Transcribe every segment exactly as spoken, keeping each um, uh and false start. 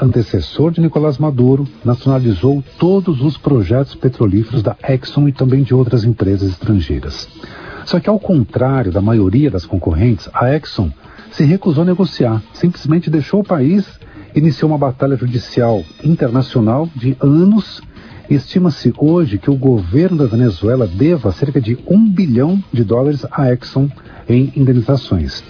antecessor de Nicolás Maduro, nacionalizou todos os projetos petrolíferos da Exxon e também de outras empresas estrangeiras. Só que, ao contrário da maioria das concorrentes, a Exxon se recusou a negociar, simplesmente deixou o país, iniciou uma batalha judicial internacional de anos. Estima-se hoje que o governo da Venezuela deva cerca de um bilhão de dólares à Exxon em indenizações.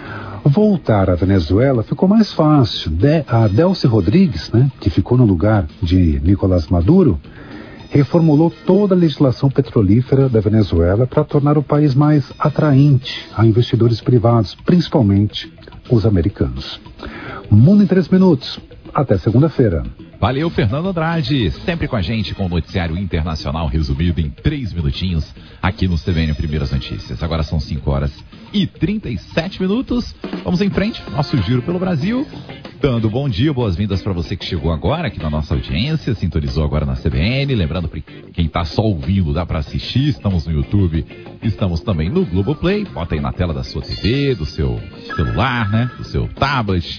Voltar à Venezuela ficou mais fácil. De, a Delcy Rodrigues, né, que ficou no lugar de Nicolás Maduro, reformulou toda a legislação petrolífera da Venezuela para tornar o país mais atraente a investidores privados, principalmente os americanos. Mundo em três minutos. Até segunda-feira. Valeu, Fernando Andrade, sempre com a gente com o noticiário internacional resumido em três minutinhos aqui no C B N Primeiras Notícias. Agora são cinco horas e trinta e sete minutos. Vamos em frente, nosso giro pelo Brasil. Dando bom dia, boas-vindas para você que chegou agora aqui na nossa audiência, sintonizou agora na C B N. Lembrando que quem está só ouvindo dá para assistir, estamos no YouTube, estamos também no Globoplay. Bota aí na tela da sua T V, do seu celular, né, do seu tablet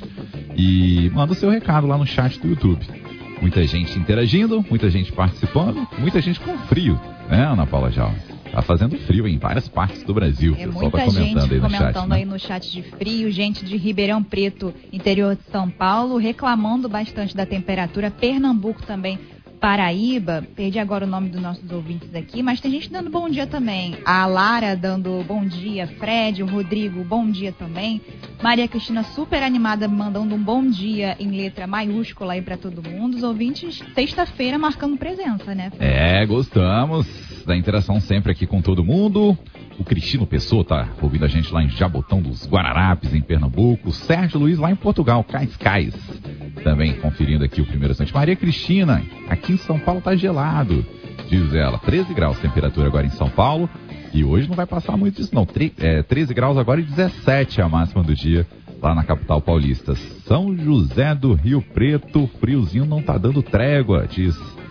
e manda o seu recado lá no chat do YouTube. Muita gente interagindo, muita gente participando, muita gente com frio, né, Ana Paula Jal? Tá fazendo frio em várias partes do Brasil. É, o pessoal muita tá comentando gente aí no comentando chat, né? aí no chat de frio, gente de Ribeirão Preto, interior de São Paulo, reclamando bastante da temperatura. Pernambuco também, Paraíba, perdi agora o nome dos nossos ouvintes aqui, mas tem gente dando bom dia também. A Lara dando bom dia, Fred, o Rodrigo, bom dia também. Maria Cristina super animada, mandando um bom dia em letra maiúscula aí pra todo mundo. Os ouvintes, sexta-feira, marcando presença, né, Fred? É, gostamos da interação sempre aqui com todo mundo. O Cristino Pessoa tá ouvindo a gente lá em Jabotão dos Guararapes, em Pernambuco. O Sérgio Luiz lá em Portugal, Cascais, também conferindo aqui o primeiro instante. Maria Cristina, aqui em São Paulo tá gelado, diz ela. treze graus temperatura agora em São Paulo. E hoje não vai passar muito disso não. Tre- é, treze graus agora e dezessete a máxima do dia lá na capital paulista. São José do Rio Preto, friozinho não tá dando trégua, diz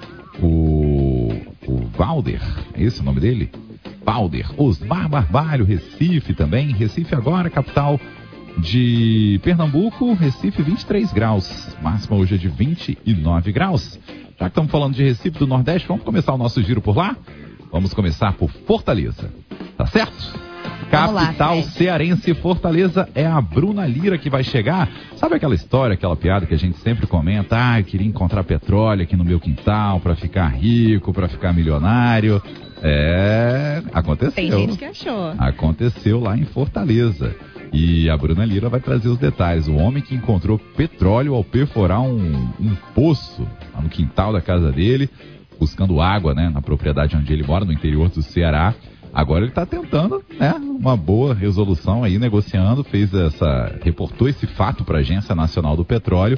o, o Valder. É esse o nome dele? Valder. Osmar Barbalho, Recife também. Recife agora, capital de Pernambuco. Recife, vinte e três graus. Máxima hoje é de vinte e nove graus. Já que estamos falando de Recife do Nordeste, vamos começar o nosso giro por lá? Vamos começar por Fortaleza. Tá certo? Capital lá, cearense, Fortaleza, é a Bruna Lira que vai chegar. Sabe aquela história, aquela piada que a gente sempre comenta? Ah, eu queria encontrar petróleo aqui no meu quintal pra ficar rico, pra ficar milionário. É, aconteceu. Tem gente que achou. Aconteceu lá em Fortaleza. E a Bruna Lira vai trazer os detalhes. O homem que encontrou petróleo ao perfurar um, um poço lá no quintal da casa dele, buscando água, né, na propriedade onde ele mora, no interior do Ceará. Agora ele está tentando, né, uma boa resolução aí, negociando, fez essa, reportou esse fato para a Agência Nacional do Petróleo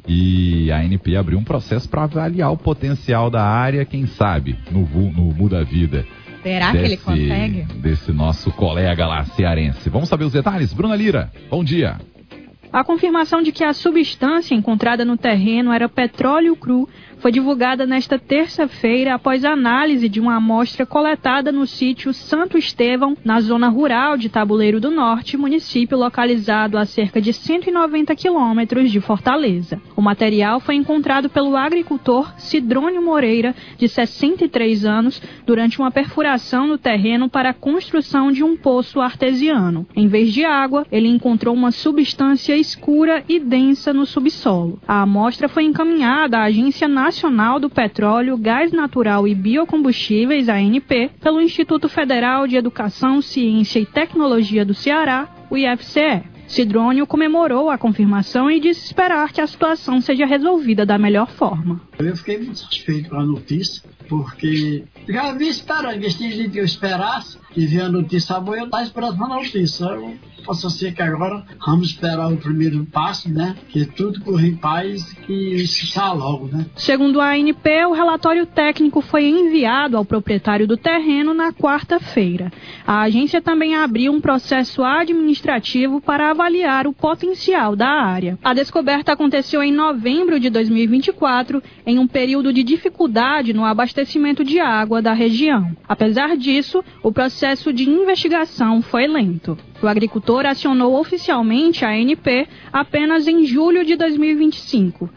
e a A N P abriu um processo para avaliar o potencial da área, quem sabe, no, no Muda Vida. Será desse, que ele consegue? Desse nosso colega lá cearense. Vamos saber os detalhes? Bruna Lira, bom dia. A confirmação de que a substância encontrada no terreno era petróleo cru foi divulgada nesta terça-feira após análise de uma amostra coletada no sítio Santo Estevão, na zona rural de Tabuleiro do Norte, município localizado a cerca de cento e noventa quilômetros de Fortaleza. O material foi encontrado pelo agricultor Cidrônio Moreira, de sessenta e três anos, durante uma perfuração no terreno para a construção de um poço artesiano. Em vez de água, ele encontrou uma substância escura e densa no subsolo. A amostra foi encaminhada à Agência Nacional do Petróleo, Gás Natural e Biocombustíveis, A N P, pelo Instituto Federal de Educação, Ciência e Tecnologia do Ceará, o I F C E. Cidrônio comemorou a confirmação e disse esperar que a situação seja resolvida da melhor forma. Eu fiquei muito satisfeito com a notícia, porque já havia esperado, investir que eu esperasse e ver a notícia boa, eu estava esperando a notícia. Eu posso ser que agora vamos esperar o primeiro passo, né? Que tudo corre em paz e que isso saia logo, né? Segundo a A N P, o relatório técnico foi enviado ao proprietário do terreno na quarta-feira. A agência também abriu um processo administrativo para avaliar o potencial da área. A descoberta aconteceu em novembro de dois mil e vinte e quatro, em um período de dificuldade no abastecimento de água da região. Apesar disso, o processo de investigação foi lento. O agricultor acionou oficialmente a A N P apenas em julho de dois mil e vinte e cinco.